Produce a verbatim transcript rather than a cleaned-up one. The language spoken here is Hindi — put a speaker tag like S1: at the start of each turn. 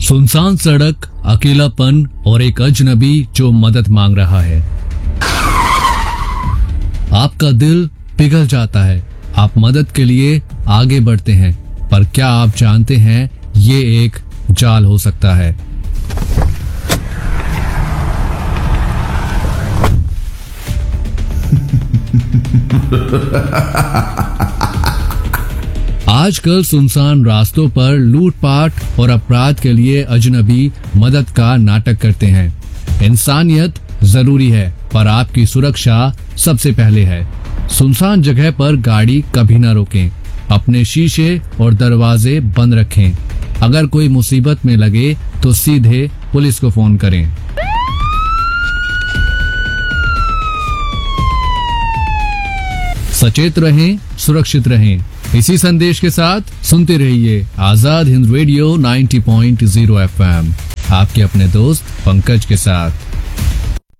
S1: सुनसान सड़क, अकेलापन और एक अजनबी जो मदद मांग रहा है। आपका दिल पिघल जाता है, आप मदद के लिए आगे बढ़ते हैं, पर क्या आप जानते हैं ये एक जाल हो सकता है। आजकल सुनसान रास्तों पर लूटपाट और अपराध के लिए अजनबी मदद का नाटक करते हैं। इंसानियत जरूरी है, पर आपकी सुरक्षा सबसे पहले है। सुनसान जगह पर गाड़ी कभी न रोकें, अपने शीशे और दरवाजे बंद रखें। अगर कोई मुसीबत में लगे तो सीधे पुलिस को फोन करें। सचेत रहें, सुरक्षित रहें। इसी संदेश के साथ सुनते रहिए आजाद हिंद रेडियो नब्बे पॉइंट शून्य एफ एम, आपके अपने दोस्त पंकज के साथ।